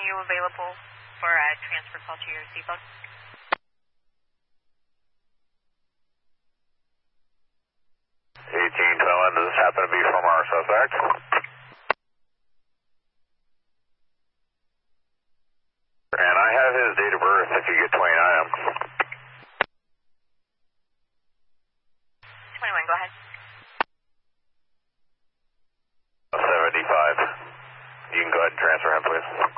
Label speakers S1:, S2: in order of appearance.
S1: you available for a transfer call to your C-phone?
S2: 1821, does this happen to be from our suspect? And I have his date of birth if you get 29 of them.
S1: 21, go ahead.
S2: 75. You can go ahead and transfer him, please.